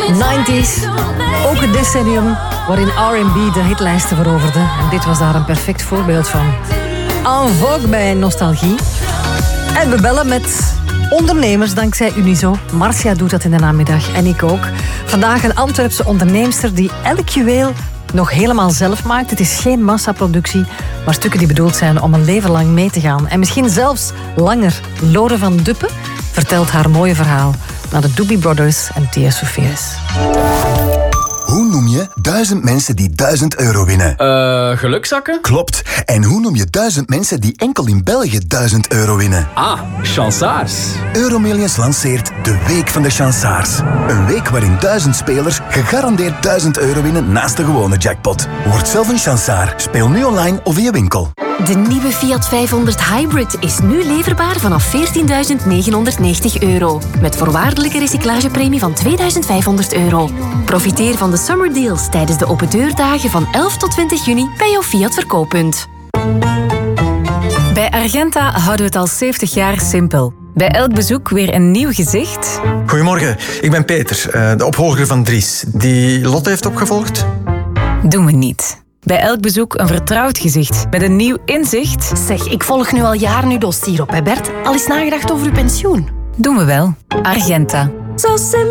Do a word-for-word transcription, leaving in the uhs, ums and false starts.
negentig's, ook een decennium waarin R en B de hitlijsten veroverde. En dit was daar een perfect voorbeeld van. En vogue bij Nostalgie. En we bellen met ondernemers dankzij Unizo. Marcia doet dat in de namiddag en ik ook. Vandaag een Antwerpse onderneemster die elk juweel nog helemaal zelf maakt. Het is geen massaproductie, maar stukken die bedoeld zijn om een leven lang mee te gaan. En misschien zelfs langer. Lore van Duppen vertelt haar mooie verhaal naar de Doobie Brothers en Thea Sophias. Hoe noem je duizend mensen die duizend euro winnen? Eh, gelukzakken? Klopt. En hoe noem je duizend mensen die enkel in België duizend euro winnen? Ah, chansaars. Euromillions lanceert de Week van de Chansaars. Een week waarin duizend spelers gegarandeerd duizend euro winnen naast de gewone jackpot. Word zelf een chansaar. Speel nu online of via winkel. De nieuwe Fiat vijfhonderd Hybrid is nu leverbaar vanaf veertienduizend negenhonderdnegentig euro. Met voorwaardelijke recyclagepremie van tweeduizend vijfhonderd euro. Profiteer van de summer deals tijdens de opendeurdagen van elf tot twintig juni bij jouw Fiat verkooppunt. Bij Argenta houden we het al zeventig jaar simpel. Bij elk bezoek weer een nieuw gezicht. Goedemorgen, ik ben Peter, de opvolger van Dries. Die Lotte heeft opgevolgd? Doen we niet. Bij elk bezoek een vertrouwd gezicht met een nieuw inzicht. Zeg, ik volg nu al jaren uw dossier op, hè Bert? Al eens nagedacht over uw pensioen? Doen we wel. Argenta. Zo simpel.